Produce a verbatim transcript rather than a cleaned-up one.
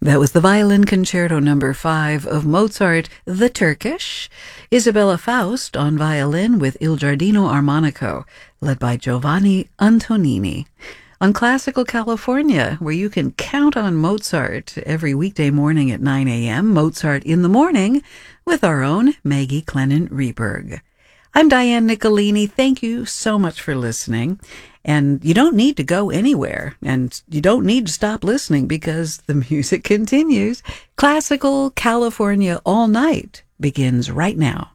That was the Violin Concerto number five of Mozart, the Turkish, Isabella Faust on violin with Il Giardino Armonico, led by Giovanni Antonini. On Classical California, where you can count on Mozart every weekday morning at nine a.m., Mozart in the Morning, with our own Maggie Clennon Reberg. I'm Diane Nicolini. Thank you so much for listening. And you don't need to go anywhere, and you don't need to stop listening because the music continues. Classical California All Night begins right now.